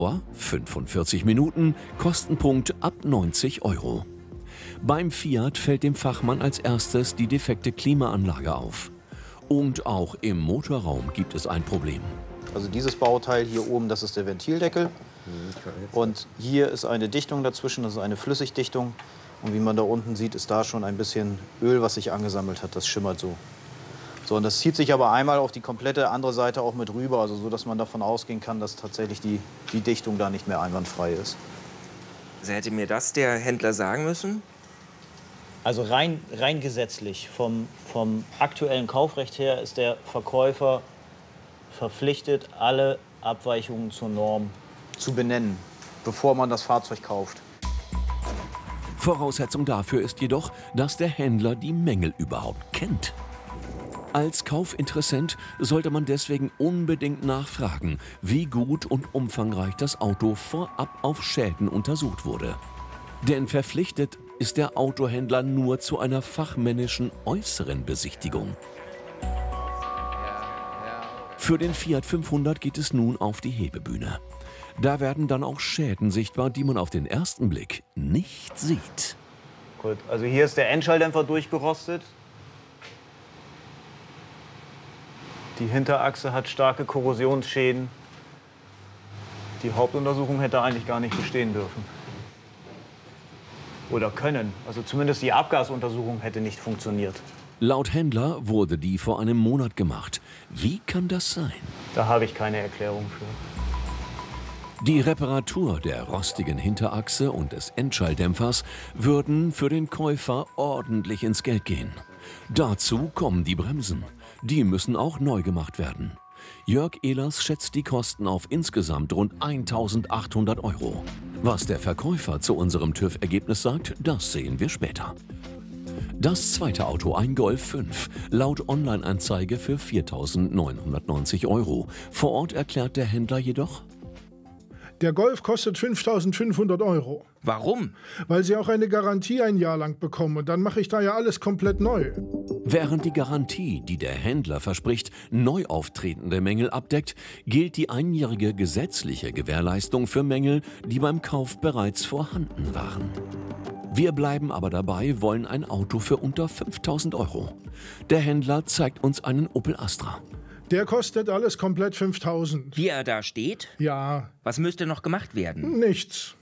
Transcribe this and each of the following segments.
45 Minuten, Kostenpunkt ab 90 Euro. Beim Fiat fällt dem Fachmann als erstes die defekte Klimaanlage auf. Und auch im Motorraum gibt es ein Problem. Also dieses Bauteil hier oben, das ist der Ventildeckel. Und hier ist eine Dichtung dazwischen, das ist eine Flüssigdichtung. Und wie man da unten sieht, ist da schon ein bisschen Öl, was sich angesammelt hat. Das schimmert so. So, und das zieht sich aber einmal auf die komplette andere Seite auch mit rüber, also so, dass man davon ausgehen kann, dass tatsächlich die Dichtung da nicht mehr einwandfrei ist. Also hätte mir das der Händler sagen müssen? Also rein gesetzlich, vom aktuellen Kaufrecht her ist der Verkäufer verpflichtet, alle Abweichungen zur Norm zu benennen, bevor man das Fahrzeug kauft. Voraussetzung dafür ist jedoch, dass der Händler die Mängel überhaupt kennt. Als Kaufinteressent sollte man deswegen unbedingt nachfragen, wie gut und umfangreich das Auto vorab auf Schäden untersucht wurde. Denn verpflichtet ist der Autohändler nur zu einer fachmännischen äußeren Besichtigung. Für den Fiat 500 geht es nun auf die Hebebühne. Da werden dann auch Schäden sichtbar, die man auf den ersten Blick nicht sieht. Gut, also hier ist der Endschalldämpfer durchgerostet. Die Hinterachse hat starke Korrosionsschäden. Die Hauptuntersuchung hätte eigentlich gar nicht bestehen dürfen. Oder können. Also zumindest die Abgasuntersuchung hätte nicht funktioniert. Laut Händler wurde die vor einem Monat gemacht. Wie kann das sein? Da habe ich keine Erklärung für. Die Reparatur der rostigen Hinterachse und des Endschalldämpfers würden für den Käufer ordentlich ins Geld gehen. Dazu kommen die Bremsen. Die müssen auch neu gemacht werden. Jörg Ehlers schätzt die Kosten auf insgesamt rund 1.800 Euro. Was der Verkäufer zu unserem TÜV-Ergebnis sagt, das sehen wir später. Das zweite Auto, ein Golf 5, laut Online-Anzeige für 4.990 Euro. Vor Ort erklärt der Händler jedoch: Der Golf kostet 5.500 Euro. Warum? Weil Sie auch eine Garantie ein Jahr lang bekommen. Und dann mache ich da ja alles komplett neu. Während die Garantie, die der Händler verspricht, neu auftretende Mängel abdeckt, gilt die einjährige gesetzliche Gewährleistung für Mängel, die beim Kauf bereits vorhanden waren. Wir bleiben aber dabei, wollen ein Auto für unter 5.000 Euro. Der Händler zeigt uns einen Opel Astra. Der kostet alles komplett 5.000. Wie er da steht? Ja. Was müsste noch gemacht werden? Nichts.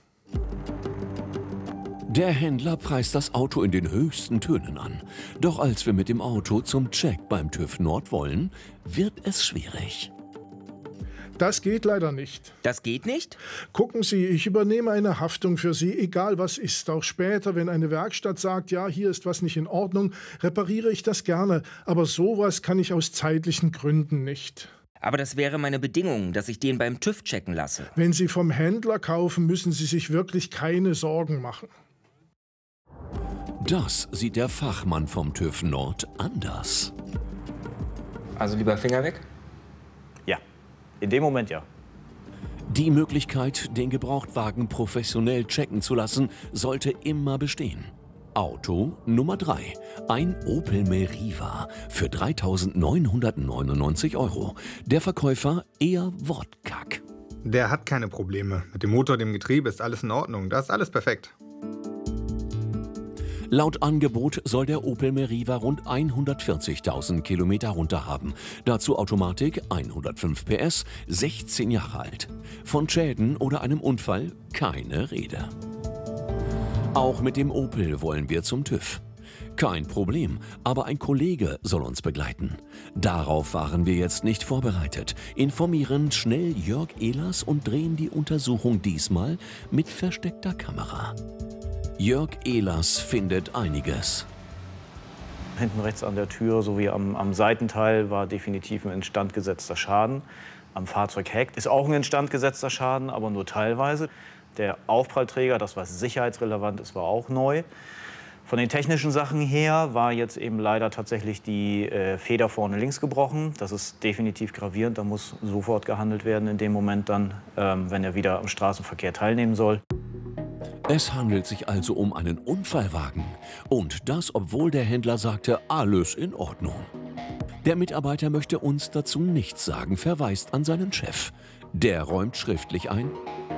Der Händler preist das Auto in den höchsten Tönen an. Doch als wir mit dem Auto zum Check beim TÜV Nord wollen, wird es schwierig. Das geht leider nicht. Das geht nicht? Gucken Sie, ich übernehme eine Haftung für Sie, egal was ist. Auch später, wenn eine Werkstatt sagt, ja, hier ist was nicht in Ordnung, repariere ich das gerne. Aber sowas kann ich aus zeitlichen Gründen nicht. Aber das wäre meine Bedingung, dass ich den beim TÜV checken lasse. Wenn Sie vom Händler kaufen, müssen Sie sich wirklich keine Sorgen machen. Das sieht der Fachmann vom TÜV Nord anders. Also lieber Finger weg? Ja, in dem Moment ja. Die Möglichkeit, den Gebrauchtwagen professionell checken zu lassen, sollte immer bestehen. Auto Nummer 3, ein Opel Meriva für 3.999 Euro. Der Verkäufer eher wortkack. Der hat keine Probleme. Mit dem Motor, dem Getriebe ist alles in Ordnung. Da ist alles perfekt. Laut Angebot soll der Opel Meriva rund 140.000 Kilometer runter haben. Dazu Automatik, 105 PS, 16 Jahre alt. Von Schäden oder einem Unfall keine Rede. Auch mit dem Opel wollen wir zum TÜV. Kein Problem, aber ein Kollege soll uns begleiten. Darauf waren wir jetzt nicht vorbereitet, informieren schnell Jörg Ehlers und drehen die Untersuchung diesmal mit versteckter Kamera. Jörg Ehlers findet einiges. Hinten rechts an der Tür sowie am Seitenteil war definitiv ein instandgesetzter Schaden. Am Fahrzeugheck ist auch ein instandgesetzter Schaden, aber nur teilweise. Der Aufprallträger, das was sicherheitsrelevant ist, war auch neu. Von den technischen Sachen her war jetzt eben leider tatsächlich die Feder vorne links gebrochen. Das ist definitiv gravierend, da muss sofort gehandelt werden in dem Moment dann, wenn er wieder am Straßenverkehr teilnehmen soll. Es handelt sich also um einen Unfallwagen. Und das, obwohl der Händler sagte, alles in Ordnung. Der Mitarbeiter möchte uns dazu nichts sagen, verweist an seinen Chef. Der räumt schriftlich ein: